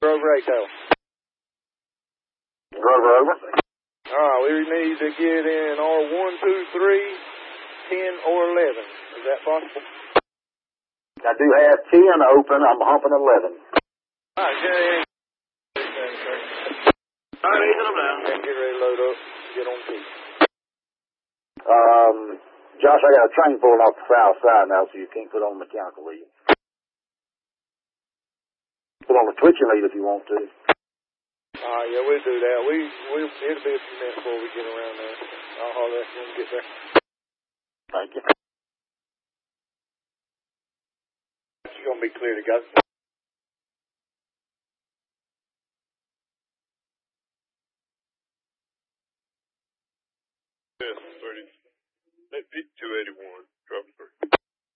Grover Echo. Grover, over. We need to get in R1, 2, 3, 10, or 11. Is that possible? I do have 10 open. I'm humping 11. All right, Jerry. All right, easing them down. And get ready to load up. Get on T. Josh, I got a train pulling off the south side now, so you can't put on the mechanical lead. Put on the twitching lead if you want to. Yeah, we'll do that. It'll be a few minutes before we get around there. I'll holler at you when we get there. Thank you. It's going to be clear to go. Yes, 30. 281.